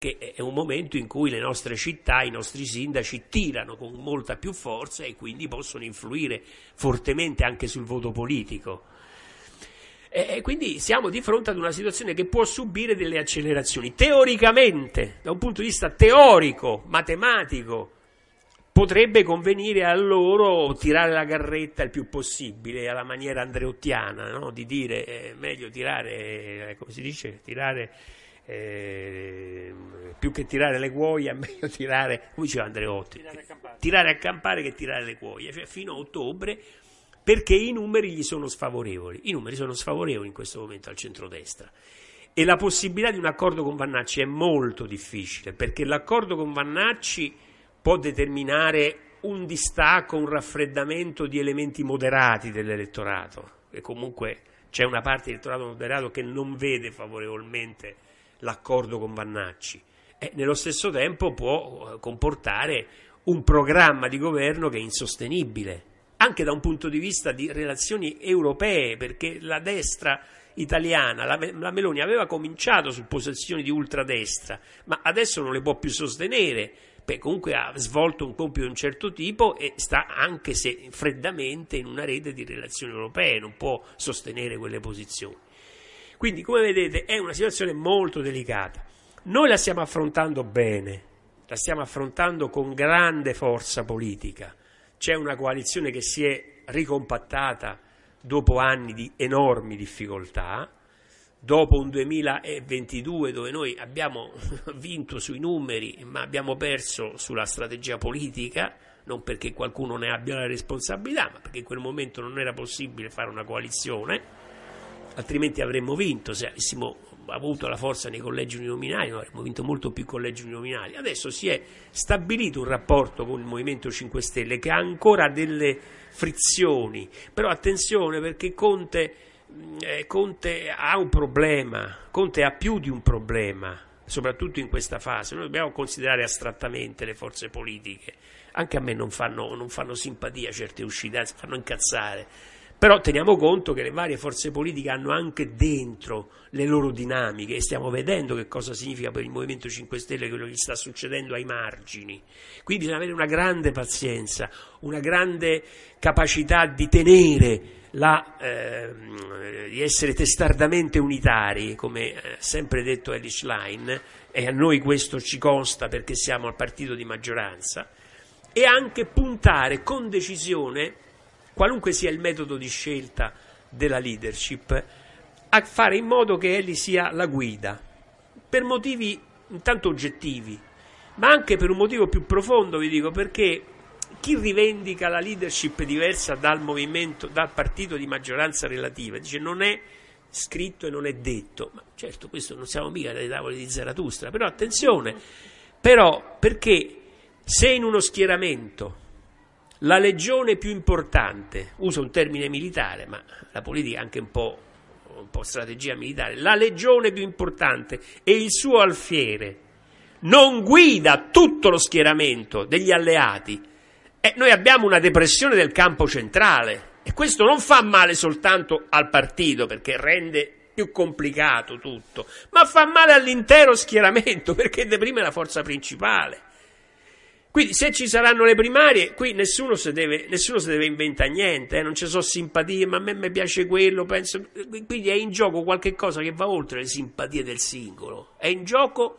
perché è un momento in cui le nostre città, i nostri sindaci tirano con molta più forza e quindi possono influire fortemente anche sul voto politico. E quindi siamo di fronte ad una situazione che può subire delle accelerazioni. Teoricamente, da un punto di vista teorico, matematico, potrebbe convenire a loro tirare la carretta il più possibile, alla maniera andreottiana, no? Di dire è meglio tirare, come si dice, tirare più che tirare le cuoie, è meglio tirare, come diceva Andreotti, tirare a campare che tirare le cuoie, cioè fino a ottobre, perché i numeri gli sono sfavorevoli. I numeri sono sfavorevoli in questo momento al centrodestra. E la possibilità di un accordo con Vannacci è molto difficile, perché l'accordo con Vannacci può determinare un distacco, un raffreddamento di elementi moderati dell'elettorato, e comunque c'è una parte dell'elettorato moderato che non vede favorevolmente l'accordo con Vannacci, e nello stesso tempo può comportare un programma di governo che è insostenibile, anche da un punto di vista di relazioni europee, perché la destra italiana, la Meloni aveva cominciato su posizioni di ultradestra, ma adesso non le può più sostenere. Comunque ha svolto un compito di un certo tipo e sta, anche se freddamente, in una rete di relazioni europee, non può sostenere quelle posizioni. Quindi, come vedete, è una situazione molto delicata. Noi la stiamo affrontando bene, la stiamo affrontando con grande forza politica. C'è una coalizione che si è ricompattata dopo anni di enormi difficoltà, dopo un 2022 dove noi abbiamo vinto sui numeri ma abbiamo perso sulla strategia politica, non perché qualcuno ne abbia la responsabilità, ma perché in quel momento non era possibile fare una coalizione, altrimenti avremmo vinto. Se avessimo avuto la forza nei collegi uninominali, noi avremmo vinto molto più collegi uninominali. Adesso si è stabilito un rapporto con il Movimento 5 Stelle che ha ancora delle frizioni, però attenzione, perché Conte ha un problema, Conte ha più di un problema, soprattutto in questa fase. Noi dobbiamo considerare astrattamente le forze politiche, anche a me non fanno simpatia certe uscite, anzi fanno incazzare, però teniamo conto che le varie forze politiche hanno anche dentro le loro dinamiche e stiamo vedendo che cosa significa per il Movimento 5 Stelle quello che gli sta succedendo ai margini. Quindi bisogna avere una grande pazienza, una grande capacità di tenere di essere testardamente unitari, come ha sempre detto Elly Schlein, e a noi questo ci consta perché siamo al partito di maggioranza, e anche puntare con decisione, qualunque sia il metodo di scelta della leadership, a fare in modo che Elly sia la guida, per motivi intanto oggettivi, ma anche per un motivo più profondo, vi dico, perché chi rivendica la leadership diversa dal movimento, dal partito di maggioranza relativa, dice non è scritto e non è detto, ma certo questo non siamo mica dai tavoli di Zarathustra, però attenzione, perché se in uno schieramento la legione più importante, uso un termine militare, ma la politica è anche un po' strategia militare, la legione più importante e il suo alfiere non guida tutto lo schieramento degli alleati, noi abbiamo una depressione del campo centrale, e questo non fa male soltanto al partito perché rende più complicato tutto, ma fa male all'intero schieramento perché deprime la forza principale. Quindi se ci saranno le primarie, qui nessuno si deve inventare niente, non ci sono simpatie, ma a me mi piace quello, penso. Quindi è in gioco qualche cosa che va oltre le simpatie del singolo, è in gioco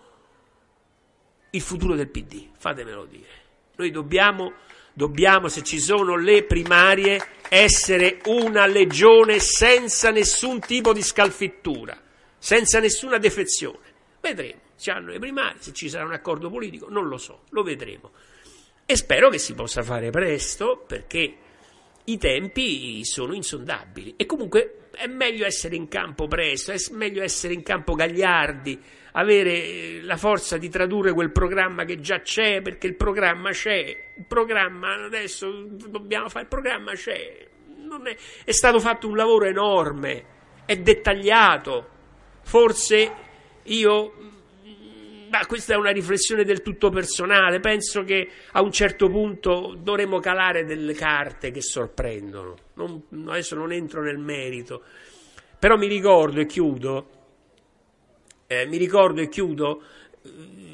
il futuro del PD, fatemelo dire. Noi dobbiamo, se ci sono le primarie, essere una legione senza nessun tipo di scalfittura, senza nessuna defezione. Vedremo, ci hanno le primarie, se ci sarà un accordo politico, non lo so, lo vedremo. E spero che si possa fare presto, perché i tempi sono insondabili. E comunque è meglio essere in campo presto, è meglio essere in campo gagliardi, avere la forza di tradurre quel programma che già c'è, perché il programma c'è, il programma adesso dobbiamo fare, il programma c'è, è stato fatto un lavoro enorme, è dettagliato, forse ma questa è una riflessione del tutto personale, penso che a un certo punto dovremo calare delle carte che sorprendono, adesso non entro nel merito, però mi ricordo e chiudo